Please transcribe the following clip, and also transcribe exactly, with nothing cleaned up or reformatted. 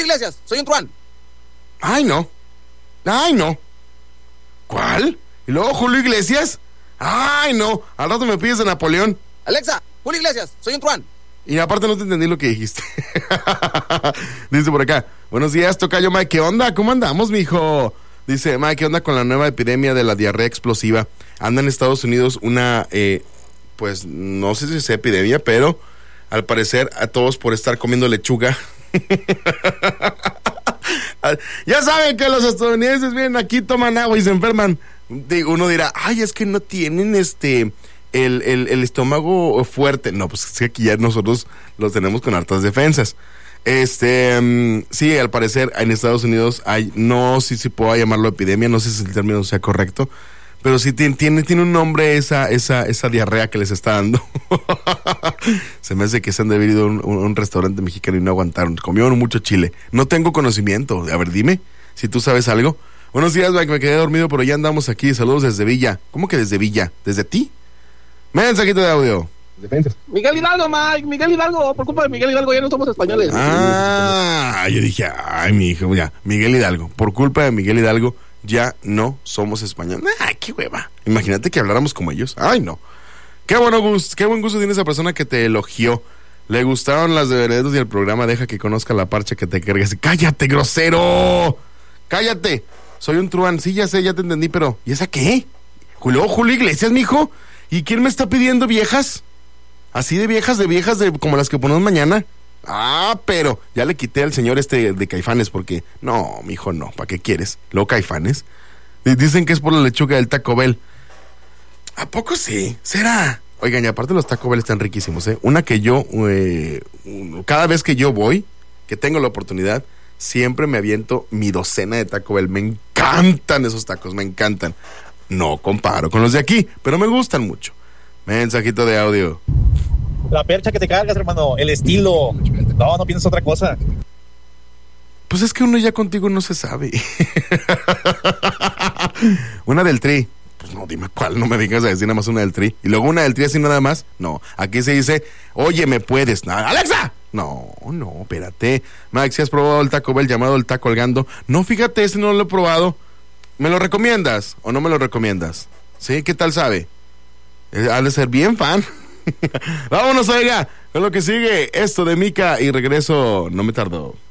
Iglesias, soy un truán. Ay, no. Ay, no. ¿Cuál? ¿Y luego Julio Iglesias? Ay, no. Al rato me pides de Napoleón. Alexa, Julio Iglesias, soy un truán. Y aparte no te entendí lo que dijiste. Dice por acá, buenos días, tocayo Mike, ¿qué onda? ¿Cómo andamos, mijo? Dice, Mike, ¿qué onda con la nueva epidemia de la diarrea explosiva? Anda en Estados Unidos una, eh, pues, no sé si sea epidemia, pero al parecer a todos por estar comiendo lechuga. Ya saben que los estadounidenses vienen aquí, toman agua y se enferman. Uno dirá, ay, es que no tienen este... El, el, el estómago fuerte. No, pues es que aquí ya nosotros los tenemos con hartas defensas. Este, um, sí, al parecer en Estados Unidos hay, no sé si puedo llamarlo epidemia, no sé si el término sea correcto, pero sí tiene, tiene, tiene un nombre esa, esa, esa diarrea que les está dando. Se me hace que se han de haber ido a un, un restaurante mexicano y no aguantaron, comieron mucho chile. No tengo conocimiento, a ver, dime si tú sabes algo. Buenos días, Mike, me quedé dormido, pero ya andamos aquí, saludos desde Villa. ¿Cómo que desde Villa? ¿Desde ti? Mensajito de audio. Defensas. Miguel Hidalgo, Mike, Miguel Hidalgo, por culpa de Miguel Hidalgo ya no somos españoles. Ah, yo dije, ay, mi hijo, ya, Miguel Hidalgo, por culpa de Miguel Hidalgo ya no somos españoles. Ay, qué hueva. Imagínate que habláramos como ellos. Ay, no. Qué bueno gusto, qué buen gusto tiene esa persona que te elogió. Le gustaron las de Veredos y el programa, deja que conozca la parcha que te cargas. ¡Cállate, grosero! ¡Cállate! Soy un truán, sí, ya sé, ya te entendí, pero ¿y esa qué? ¿Julio, Julio Iglesias, mijo? ¿Y quién me está pidiendo viejas? Así de viejas, de viejas, de como las que ponemos mañana. Ah, pero ya le quité al señor este de Caifanes porque... No, mijo, no, ¿para qué quieres? Luego Caifanes. Y dicen que es por la lechuga del Taco Bell. ¿A poco sí? ¿Será? Oigan, y aparte los Taco Bell están riquísimos, ¿eh? Una que yo, eh, cada vez que yo voy, que tengo la oportunidad, siempre me aviento mi docena de Taco Bell. Me encantan esos tacos, me encantan. No comparo con los de aquí, pero me gustan mucho. Mensajito de audio. La percha que te cargas, hermano, el estilo. No, no piensas otra cosa. Pues es que uno ya contigo no se sabe. Una del Tri. Pues no, dime cuál, no me digas a decir nada más una del Tri. Y luego una del Tri así nada más. No, aquí se dice, oye, ¿me puedes? ¡Alexa! No, no, espérate. Max, si has probado el Taco Bell llamado el Taco Colgando. No, fíjate, ese no lo he probado. ¿Me lo recomiendas o no me lo recomiendas? ¿Sí? ¿Qué tal sabe? Eh, ha de ser bien fan. Vámonos, oiga, con lo que sigue, esto de Mika y regreso, no me tardo.